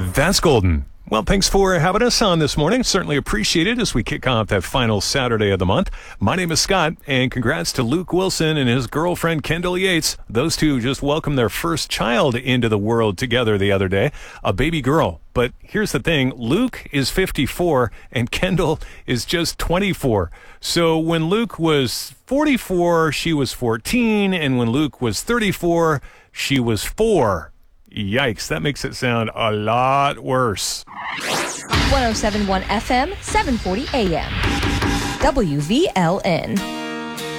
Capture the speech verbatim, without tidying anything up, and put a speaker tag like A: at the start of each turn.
A: That's golden. Well, thanks for having us on this morning. Certainly appreciate it as we kick off that final Saturday of the month. My name is Scott, and congrats to Luke Wilson and his girlfriend, Kendall Yates. Those two just welcomed their first child into the world together the other day, a baby girl. But here's the thing, Luke is fifty-four and Kendall is just twenty-four. So when Luke was forty-four, she was fourteen, and when Luke was thirty-four, she was four. Yikes, that makes it sound a lot worse.
B: one oh seven point one F M, seven forty A M. W V L N.